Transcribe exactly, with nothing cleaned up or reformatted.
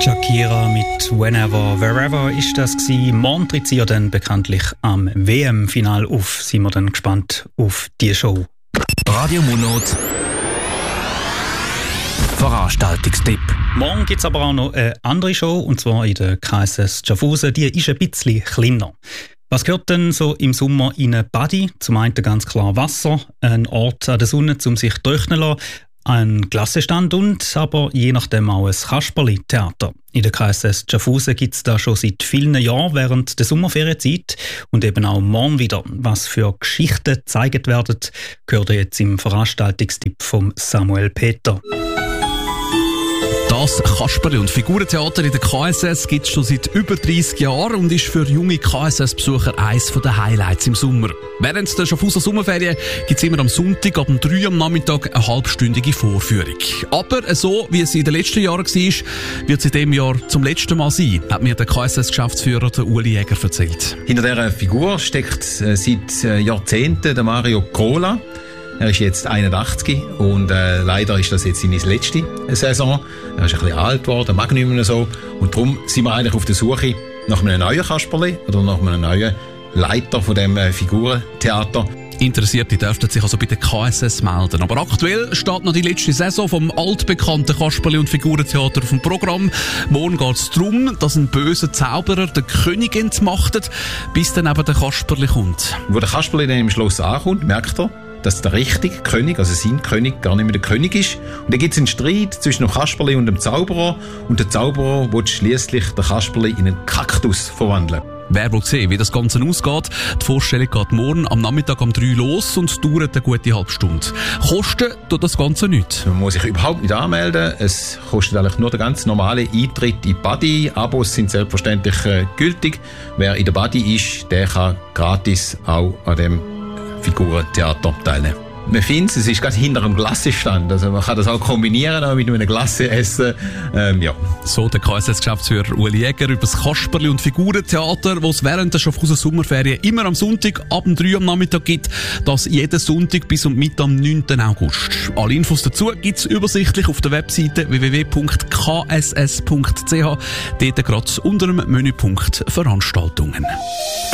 Shakira mit «Whenever, Wherever» ist das gewesen. Morgen tritt sie ja dann bekanntlich am W M-Final auf. Sind wir dann gespannt auf die Show. Radio Monat Veranstaltungstipp. Morgen gibt es aber auch noch eine andere Show, und zwar in der K S S Schaffhausen. Die ist ein bisschen kleiner. Was gehört denn so im Sommer in eine Badi? Zum einen ganz klar Wasser, ein Ort an der Sonne, um sich trocknen zu lassen, ein Glassestand und aber je nachdem auch ein Kasperli-Theater. In der K S S Schaffhausen gibt es da schon seit vielen Jahren während der Sommerferienzeit und eben auch morgen wieder. Was für Geschichten gezeigt werden, gehört jetzt im Veranstaltungstipp von Samuel Peter. Das Kasperli- und Figurentheater in der K S S gibt es schon seit über dreissig Jahren und ist für junge K S S-Besucher eines der Highlights im Sommer. Während der Schaffhauser Sommerferien gibt es immer am Sonntag ab drei am Nachmittag eine halbstündige Vorführung. Aber so, wie es in den letzten Jahren war, wird es in diesem Jahr zum letzten Mal sein, hat mir der K S S-Geschäftsführer der Uli Jäger erzählt. Hinter dieser Figur steckt äh, seit äh, Jahrzehnten der Mario Cola. Er ist jetzt einundachtzig und äh, leider ist das jetzt seine letzte Saison. Er ist ein bisschen alt geworden, mag nicht mehr so. Und darum sind wir eigentlich auf der Suche nach einem neuen Kasperli oder nach einem neuen Leiter von dem äh, Figurentheater. Interessierte dürften sich also bei der K S S melden. Aber aktuell steht noch die letzte Saison vom altbekannten Kasperli- und Figurentheater auf dem Programm. Morgen geht es darum, dass ein böser Zauberer den König entmachtet, bis dann eben der Kasperli kommt. Wo der Kasperli dann im Schloss ankommt, merkt er, dass der richtige König, also sein König, gar nicht mehr der König ist. Und dann gibt es einen Streit zwischen dem Kasperli und dem Zauberer. Und der Zauberer will schliesslich den Kasperli in einen Kaktus verwandeln. Wer will sehen, wie das Ganze ausgeht? Die Vorstellung geht morgen am Nachmittag um drei los und dauert eine gute halbe Stunde. Kosten tut das Ganze nichts. Man muss sich überhaupt nicht anmelden. Es kostet eigentlich nur der ganz normale Eintritt in die Badi. Abos sind selbstverständlich äh, gültig. Wer in der Badi ist, der kann gratis auch an dem Figurentheater teilnehmen. Man findet es, es ist gerade hinter einem Glassestand. Also man kann das auch kombinieren auch mit einem Glasse essen. Ähm, ja. So der K S S-Geschäftsführer Uli Jäger über das Kasperli- und Figurentheater, das es während der Schaffhauser Sommerferien immer am Sonntag ab drei am Nachmittag gibt. Das jeden Sonntag bis und mit am neunten August. Alle Infos dazu gibt es übersichtlich auf der Webseite w w w punkt k s s punkt c h. Dort gerade unter dem Menüpunkt Veranstaltungen.